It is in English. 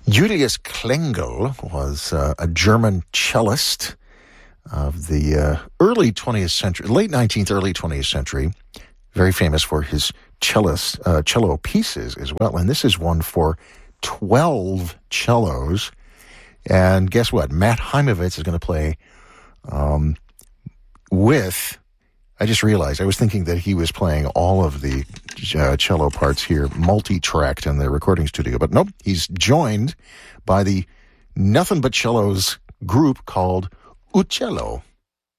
Julius Klengel was a German cellist of the early 20th century, late 19th, early 20th century. Very famous for his cello pieces as well. And this is one for 12 cellos. And guess what? Matt Heimovitz is going to play with... I just realized, I was thinking that he was playing all of the cello parts here, multi-tracked in the recording studio. But nope, he's joined by the Nothing But Cellos group called Uccello.